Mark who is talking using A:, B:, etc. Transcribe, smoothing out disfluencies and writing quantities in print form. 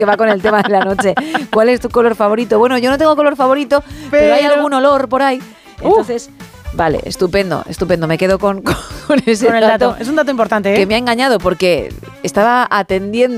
A: que va con el tema de la noche. ¿Cuál es tu color favorito? Bueno, yo no tengo color favorito, pero hay algún olor por ahí. Entonces, vale, estupendo. Me quedo con ese
B: con el dato. Es un dato importante, ¿eh?
A: Que me ha engañado porque estaba atendiendo